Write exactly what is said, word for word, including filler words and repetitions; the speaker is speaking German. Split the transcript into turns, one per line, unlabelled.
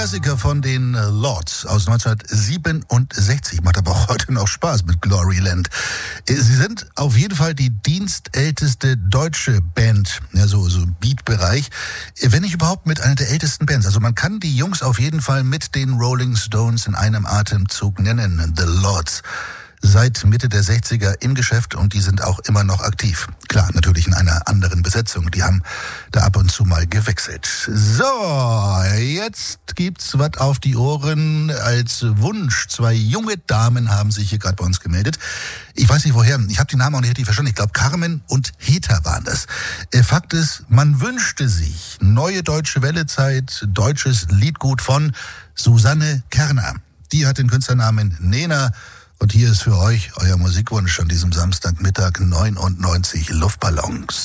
Klassiker von den Lords aus neunzehnhundertsiebenundsechzig. Macht aber auch heute noch Spaß mit Gloryland. Sie sind auf jeden Fall die dienstälteste deutsche Band, ja, so, so im Beat-Bereich, wenn nicht überhaupt mit einer der ältesten Bands. Also man kann die Jungs auf jeden Fall mit den Rolling Stones in einem Atemzug nennen, The Lords. Seit Mitte der sechziger im Geschäft und die sind auch immer noch aktiv. Klar, natürlich in einer anderen Besetzung. Die haben da ab und zu mal gewechselt. So, jetzt gibt's was auf die Ohren als Wunsch. Zwei junge Damen haben sich hier gerade bei uns gemeldet. Ich weiß nicht woher, ich habe die Namen auch nicht richtig verstanden. Ich glaube, Carmen und Heta waren das. Fakt ist, man wünschte sich neue deutsche Wellezeit, deutsches Liedgut von Susanne Kerner. Die hat den Künstlernamen Nena. Und hier ist für euch euer Musikwunsch an diesem Samstagmittag neunundneunzig Luftballons.